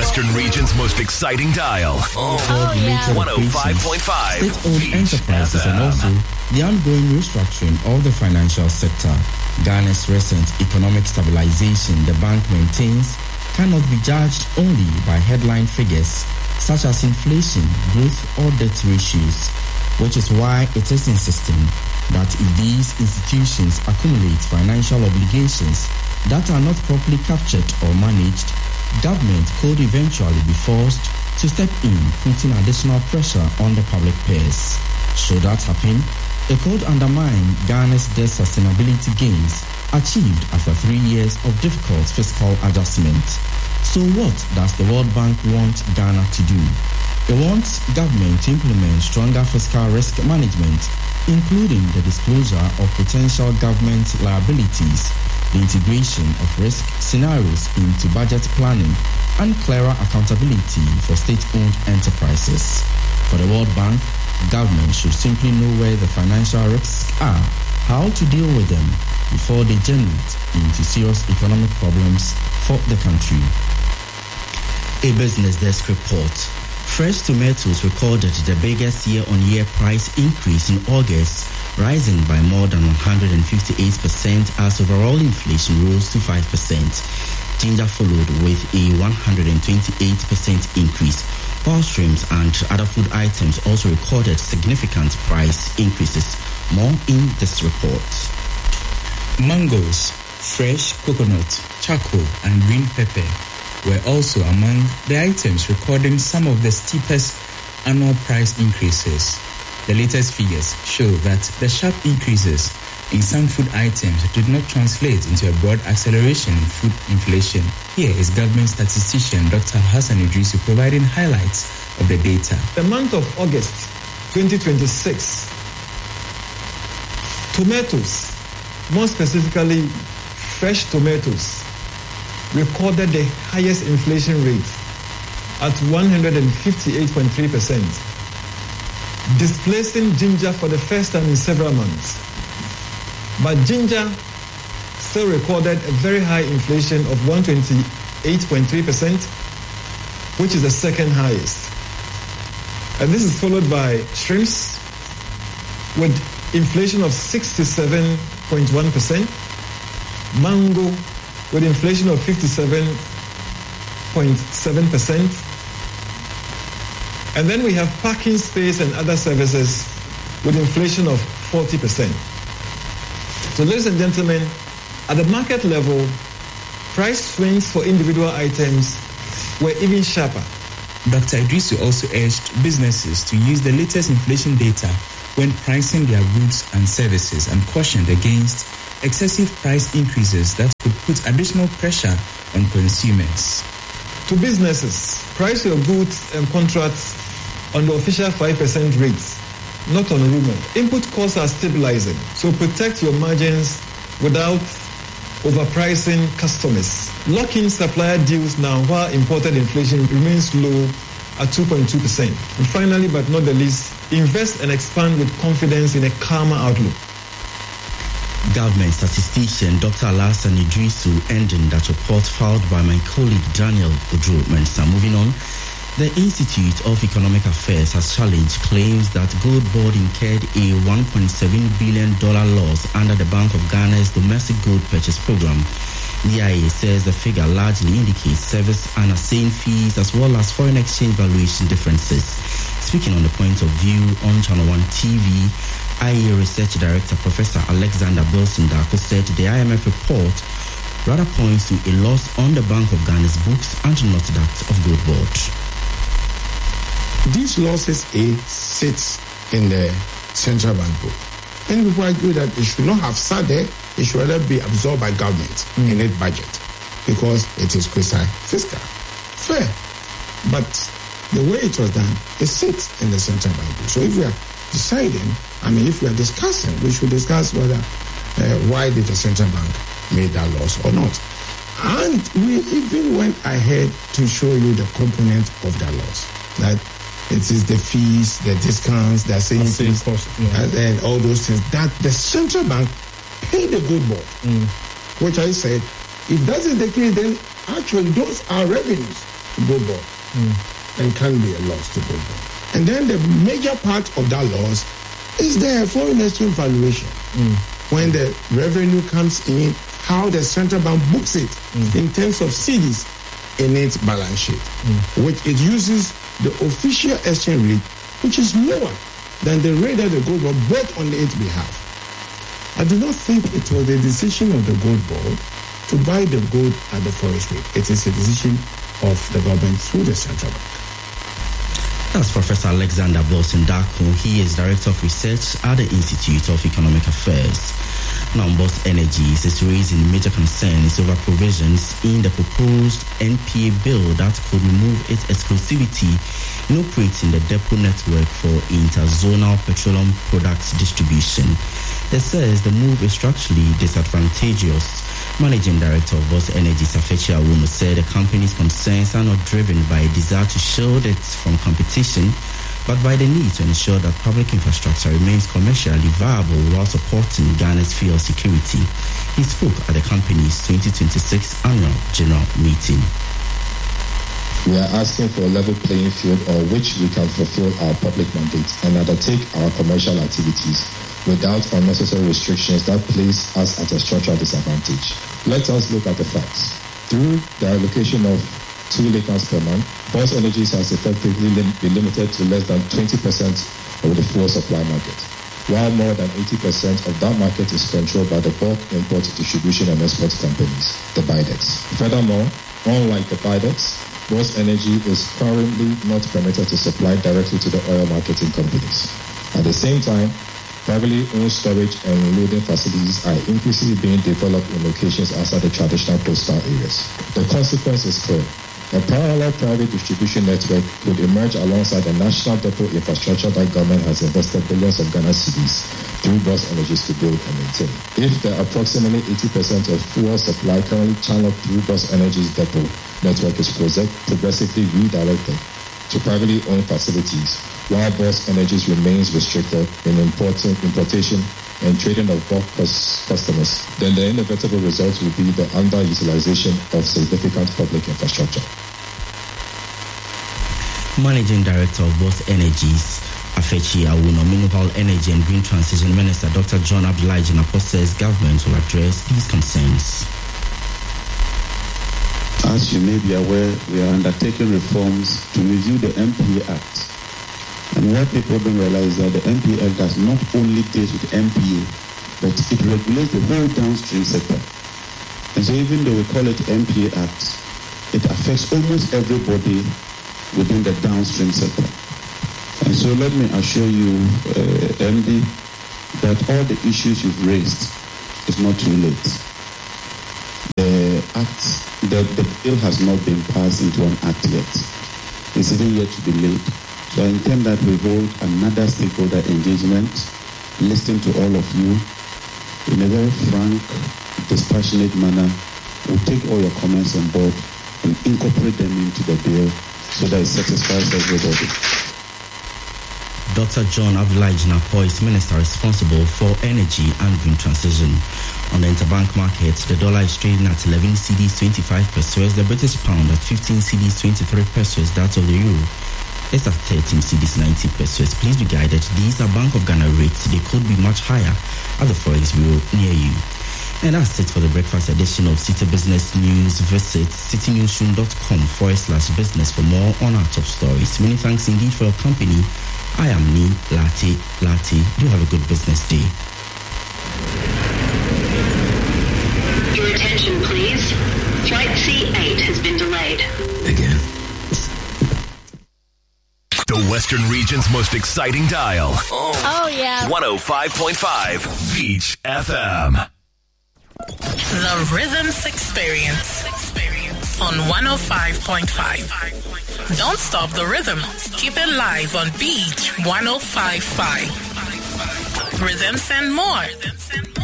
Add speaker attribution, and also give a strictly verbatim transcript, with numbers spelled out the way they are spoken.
Speaker 1: Western region's most exciting dial.
Speaker 2: Oh, yeah.
Speaker 1: one oh five point five.
Speaker 3: State-owned enterprises and also the ongoing restructuring of the financial sector. Ghana's recent economic stabilization, the bank maintains, cannot be judged only by headline figures such as inflation, growth, or debt ratios, which is why it is insisting that if these institutions accumulate financial obligations that are not properly captured or managed, government could eventually be forced to step in, putting additional pressure on the public purse. Should that happen, it could undermine Ghana's debt sustainability gains achieved after three years of difficult fiscal adjustment. So what does the World Bank want Ghana to do? It wants government to implement stronger fiscal risk management, including the disclosure of potential government liabilities, the integration of risk scenarios into budget planning, and clearer accountability for state-owned enterprises. For the World Bank, government should simply know where the financial risks are, how to deal with them before they generate into serious economic problems for the country. A Business Desk report. Fresh tomatoes recorded the biggest year-on-year price increase in August, rising by more than one hundred fifty-eight percent as overall inflation rose to five percent. Ginger followed with a one hundred twenty-eight percent increase, while shrimps and other food items also recorded significant price increases. More in this report.
Speaker 4: Mangoes, fresh coconut, charcoal, and green pepper were also among the items recording some of the steepest annual price increases. The latest figures show that the sharp increases in some food items did not translate into a broad acceleration in food inflation. Here is government statistician Doctor Hassan Idrisu providing highlights of the data.
Speaker 5: The month of August twenty twenty-six, tomatoes, more specifically fresh tomatoes, recorded the highest inflation rate at one hundred fifty-eight point three percent, displacing ginger for the first time in several months. But ginger still recorded a very high inflation of one hundred twenty-eight point three percent, which is the second highest. And this is followed by shrimps with inflation of sixty-seven point one percent, mango with inflation of fifty-seven point seven percent. And then we have parking space and other services with inflation of forty percent. So ladies and gentlemen, at the market level, price swings for individual items were even sharper.
Speaker 4: Doctor Idrisu also urged businesses to use the latest inflation data when pricing their goods and services and cautioned against excessive price increases that could put additional pressure on consumers.
Speaker 5: To businesses, price your goods and contracts on the official five percent rates, not on rumor. Input costs are stabilizing, so protect your margins without overpricing customers. Lock in supplier deals now while imported inflation remains low at two point two percent. And finally, but not the least, invest and expand with confidence in a calmer outlook.
Speaker 3: Government statistician Doctor Alassane Idrisu ending that report filed by my colleague Daniel Odro-Mensah. Moving on, the Institute of Economic Affairs has challenged claims that Gold Board incurred a one point seven billion dollars loss under the Bank of Ghana's domestic gold purchase program. The I A says the figure largely indicates service and assaying fees as well as foreign exchange valuation differences. Speaking on the point of view on Channel One T V, I A Research Director Professor Alexander Bilson-Darko said the I M F report rather points to a loss on the Bank of Ghana's books and not that of Gold Board.
Speaker 6: These losses A sits in the central bank book. And people argue that it should not have sat there, it should rather be absorbed by government mm. in its budget because it is quasi fiscal. Fair. But the way it was done, it sits in the central bank book. So if we are deciding, I mean, if we are discussing, we should discuss whether uh, why did the central bank make that loss or not. And we even went ahead to show you the component of that loss. That it is the fees, the discounts, the saving fees, yeah. and, and all those things that the central bank paid the Gold Board. Mm. Which I said, if that is the case, then actually those are revenues go ball mm. and can be a loss to go ball. And then the major part of that loss is the foreign exchange valuation. Mm. When the revenue comes in, how the central bank books it mm. in terms of C Ds in its balance sheet, mm. which it uses the official exchange rate, which is lower than the rate that the gold board bought on its behalf. I do not think it was the decision of the gold board to buy the gold at the forest rate. It is a decision of the government through the central bank.
Speaker 3: That's Professor Alexander Boss-Ndaku. He is Director of Research at the Institute of Economic Affairs. Now, Boss Energies is raising major concerns over provisions in the proposed N P A bill that could remove its exclusivity in operating the depot network for interzonal petroleum products distribution. It says the move is structurally disadvantageous. Managing Director of Boss Energies, Afechi Awuno, said the company's concerns are not driven by a desire to shield it from competition, but by the need to ensure that public infrastructure remains commercially viable while supporting Ghana's fuel security. He spoke at the company's twenty twenty-six annual general meeting.
Speaker 2: We are asking for a level playing field on which we can fulfill our public mandates and undertake our commercial activities without unnecessary restrictions that place us at a structural disadvantage. Let us look at the facts. Through the allocation of two litres per month, Boss Energies has effectively lim- been limited to less than twenty percent of the fuel supply market, while more than eighty percent of that market is controlled by the bulk import, distribution and export companies, the B I D E Cs. Furthermore, unlike the B I D E Cs, Boss Energy is currently not permitted to supply directly to the oil marketing companies. At the same time, privately owned storage and loading facilities are increasingly being developed in locations outside the traditional coastal areas. The consequence is clear. A parallel private distribution network would emerge alongside the national depot infrastructure that government has invested billions of Ghana cedis through Boss Energies to build and maintain. If the approximately eighty percent of fuel supply currently channeled through Boss Energies depot network is progressively redirected to privately owned facilities, while Boss Energies remains restricted in importing, importation and trading of bulk customers, then the inevitable result will be the underutilization of significant public infrastructure.
Speaker 3: Managing Director of Boss Energies, Afechi Awuno, Mineral Energy and Green Transition Minister Doctor John Abdullahi Jinapor says government will address these concerns.
Speaker 7: As you may be aware, we are undertaking reforms to review the N P A Act. And what people don't realize is that the N P A Act does not only deal with N P A, but it regulates the whole downstream sector. And so even though we call it N P A Act, it affects almost everybody within the downstream sector. And so let me assure you, uh, M D, that all the issues you've raised is not too late. The act, the, the bill has not been passed into an act yet. It's even yet to be laid. So I intend that we hold another stakeholder engagement, listen to all of you in a very frank, dispassionate manner. We'll take all your comments on board and incorporate them into the bill so that it satisfies everybody.
Speaker 3: Doctor John Abdullahi Jinapor is Minister responsible for energy and green transition. On the interbank market, the dollar is trading at eleven cedis twenty-five pesos, the British pound at fifteen cedis twenty-three pesos, that of the euro is at thirteen cedis ninety pesos. Please be guided. These are Bank of Ghana rates. They could be much higher at the Forex Bureau near you. And that's it for the breakfast edition of City Business News. Visit citynewsroom.com forward slash business for more on our top stories. Many thanks indeed for your company. I am Ni Lati Lati. Do have a good business day.
Speaker 8: Your attention, please. Flight C eight has been delayed.
Speaker 1: Again. The Western region's most exciting dial.
Speaker 9: Oh, oh yeah.
Speaker 1: one oh five point five Beach F M.
Speaker 10: The Rhythms Experience on one oh five point five. Don't stop the rhythm. Keep it live on Beach one oh five point five. Rhythms and more.